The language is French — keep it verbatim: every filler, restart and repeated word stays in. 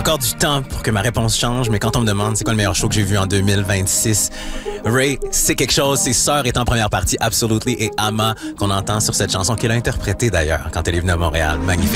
encore du temps pour que ma réponse change, mais quand on me demande c'est quoi le meilleur show que j'ai vu en deux mille vingt-six, Ray, c'est quelque chose. Ses sœurs est en première partie, Absolutely, et Ama, qu'on entend sur cette chanson qu'elle a interprétée d'ailleurs quand elle est venue à Montréal. Magnifique.